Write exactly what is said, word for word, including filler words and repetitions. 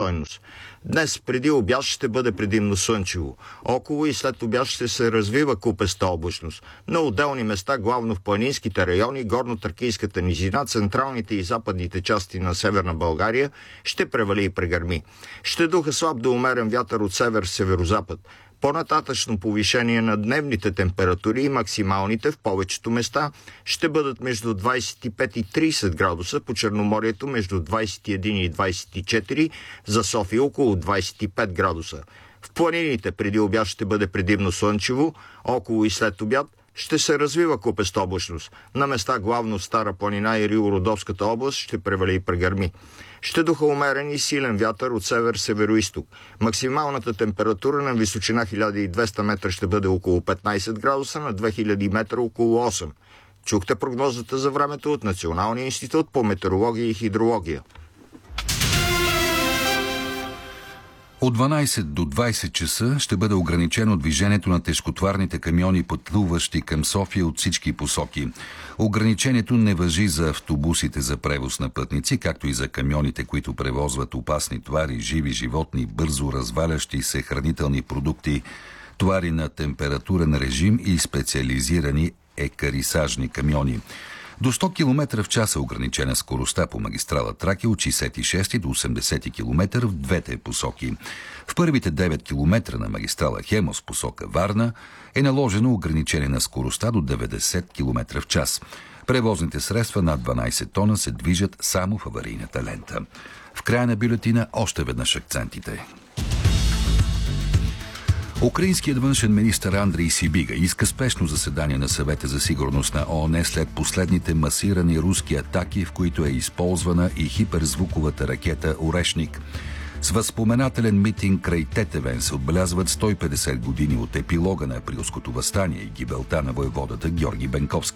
стойност. Днес преди обяд ще бъде предимно слънчево. Около и след обяд ще се развива купеста облачност. На отделни места, главно в планинските райони, горно-тракийската низина, централните и западните части на Северна България, ще превали и прегърми. Ще духа слаб до умерен вятър от север-северозапад. По-нататъчно повишение на дневните температури и максималните в повечето места ще бъдат между двадесет и пет и тридесет градуса, по Черноморието между двадесет и един и двадесет и четири, за София около двадесет и пет градуса. В планините преди обяд ще бъде предимно слънчево, около и след обяд ще се развива купеста облачност. На места главно Стара планина и Рило-Родопската област ще превали и прегърми. Ще духа умерен и силен вятър от север-североизток. Максималната температура на височина хиляда и двеста метра ще бъде около петнадесет градуса, на две хиляди метра около осем. Чухте прогнозата за времето от Националния институт по метеорология и хидрология. От дванадесет до двадесет часа ще бъде ограничено движението на тежкотварните камиони, пътуващи към София от всички посоки. Ограничението не важи за автобусите за превоз на пътници, както и за камионите, които превозват опасни товари, живи животни, бързо развалящи се хранителни продукти, товари на температурен режим и специализирани екарисажни камиони. До сто километра в час е ограничена скоростта по магистрала Тракия от шейсет и шест до осемдесет километра в двете посоки. В първите девет километра на магистрала Хемос посока Варна е наложено ограничение на скоростта до деветдесет километра в час. Превозните средства над дванадесет тона се движат само в аварийната лента. В края на бюлетина още веднъж акцентите. Украинският външен министър Андрей Сибига иска спешно заседание на Съвета за сигурност на ООН след последните масирани руски атаки, в които е използвана и хиперзвуковата ракета «Орешник». С възпоменателен митинг край Тетевен се отбелязват сто и петдесет години от епилога на априлското въстание и гибелта на войводата Георги Бенковски.